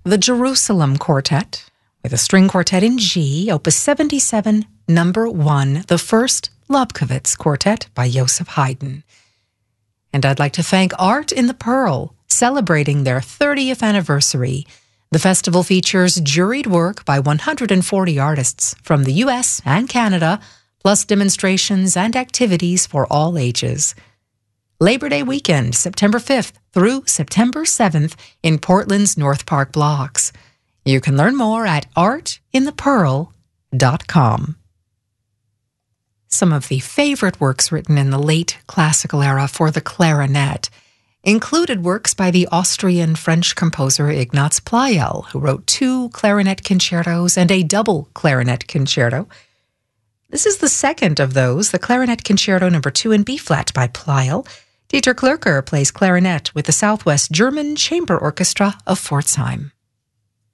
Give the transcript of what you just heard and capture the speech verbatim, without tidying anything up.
the Jerusalem Quartet, with a string quartet in G, Opus seventy-seven, number one, the first Lobkowitz Quartet by Joseph Haydn. And I'd like to thank Art in the Pearl, celebrating their thirtieth anniversary. The festival features juried work by one hundred forty artists from the U S and Canada, plus demonstrations and activities for all ages. Labor Day weekend, September fifth through September seventh in Portland's North Park blocks. You can learn more at art in the pearl dot com. Some of the favorite works written in the late classical era for the clarinet included works by the Austrian-French composer Ignaz Pleyel, who wrote two clarinet concertos and a double clarinet concerto. This is the second of those, the Clarinet Concerto number two in B-flat by Pleyel. Dieter Klürker plays clarinet with the Southwest German Chamber Orchestra of Pforzheim.